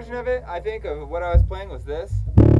version of it, I think, of what I was playing was this.